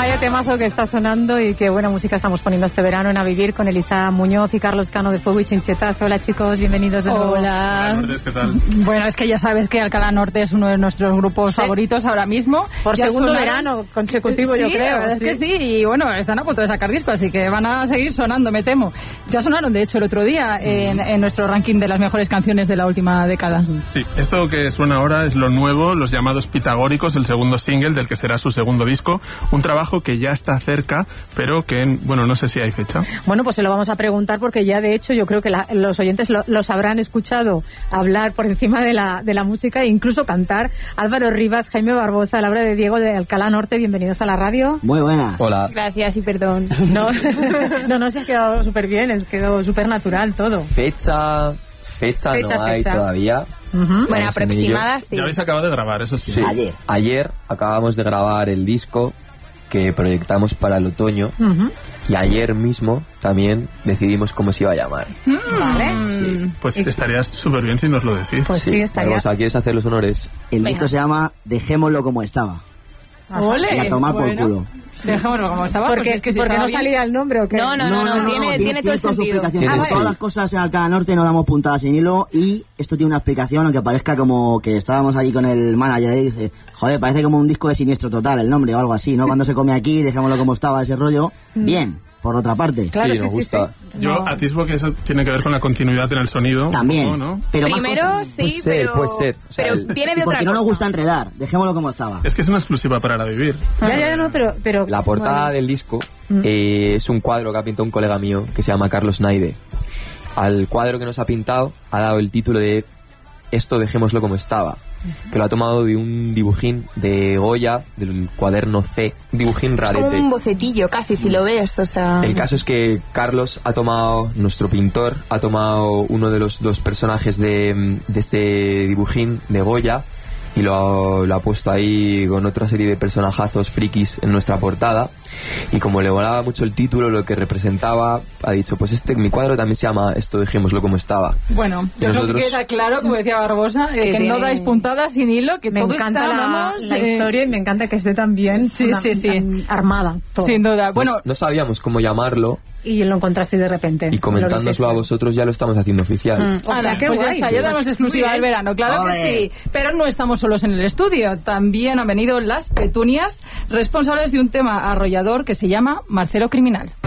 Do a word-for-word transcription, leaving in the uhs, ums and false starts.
Vaya temazo que está sonando y qué buena música estamos poniendo este verano en A Vivir con Elisa Muñoz y Carlos Cano de Fuego y Chinchetas. Hola chicos, bienvenidos de nuevo. Hola. Hola, ¿qué tal? Bueno, es que ya sabes que Alcalá Norte es uno de nuestros grupos sí. favoritos ahora mismo. Por ya segundo sonaron... verano consecutivo, sí, yo creo. La verdad sí. es que sí, y bueno, están a punto de sacar disco, así que van a seguir sonando, me temo. Ya sonaron, de hecho, el otro día en, en nuestro ranking de las mejores canciones de la última década. Sí, esto que suena ahora es lo nuevo, Los Llamados Pitagóricos, el segundo single del que será su segundo disco. Un trabajo que ya está cerca, pero que, bueno, no sé si hay fecha. Bueno, pues se lo vamos a preguntar porque ya, de hecho, yo creo que la, los oyentes lo, los habrán escuchado hablar por encima de la, de la música e incluso cantar. Álvaro Rivas, Jaime Barbosa, Laura de Diego de Alcalá Norte, bienvenidos a la radio. Muy buenas. Hola. Gracias y perdón. No, no, no se ha quedado súper bien, es quedó súper natural todo. Fecha, fecha, fecha no hay fecha. todavía. Uh-huh. Bueno, aproximadas, sí. Ya habéis acabado de grabar, eso sí. sí. Ayer. Ayer acabamos de grabar el disco que proyectamos para el otoño. Uh-huh. Y ayer mismo también decidimos cómo se iba a llamar. Mm, vale. Sí. Pues estarías súper bien si nos lo decís. Pues sí, estaría. Barbosa, ¿quieres hacer los honores? El Venga. disco se llama Dejémoslo como estaba. Ole, Y a tomar bueno. por culo. Dejémoslo como estaba. ¿Por qué, pues es que si porque estaba no bien. salía el nombre o qué? No, no, no, no, tiene, tiene todo el toda su sentido. explicación. Tiene, Como sí. todas las cosas en Alcalá Norte no damos puntadas en hilo y esto tiene una explicación, aunque parezca como que estábamos allí con el manager y dice, joder, parece como un disco de Siniestro Total el nombre o algo así, ¿no? Cuando se come aquí, dejémoslo como estaba ese rollo. Bien, por otra parte. Claro, sí, sí, nos sí, gusta. sí. Yo No. atisbo que eso tiene que ver con la continuidad en el sonido. También. un poco, ¿no? Pero más Primero cosas. sí, Puede ser, pero, puede ser. O sea, pero el- viene Y de otra porque no nos cosa. gusta enredar, dejémoslo como estaba. Es que es una exclusiva para la Vivir. Ya, ya, no, pero... pero La portada vale. del disco eh, es un cuadro que ha pintado un colega mío que se llama Carlos Naide. Al cuadro que nos ha pintado ha dado el título de Esto dejémoslo como estaba, que lo ha tomado de un dibujín de Goya, del cuaderno C, un dibujín Es como rarete. un bocetillo casi, si lo ves, o sea... El caso es que Carlos ha tomado, nuestro pintor, ha tomado uno de los dos personajes de, de ese dibujín de Goya y lo ha, lo ha puesto ahí con otra serie de personajazos frikis en nuestra portada. Y como le volaba mucho el título, lo que representaba, ha dicho, pues este mi cuadro también se llama Esto dejémoslo como estaba. Bueno, Y yo creo nosotros- que queda claro, como decía Barbosa, eh, Que que no tiene- dais puntadas sin hilo, que Me todo encanta está, la, vamos, la eh, historia y me encanta que esté tan bien Sí, una- sí, sí. tan armada. Todo. sin duda. Bueno, no, no sabíamos cómo llamarlo Y lo encontraste de repente. y comentándoslo a vosotros ya lo estamos haciendo oficial. Mm, o sea, Ana, qué pues ya guay. está, ya tenemos exclusiva Muy del bien. verano, claro Ole. que sí. Pero no estamos solos en el estudio, también han venido las Petunias, responsables de un tema arrollador que se llama Marcelo Criminal.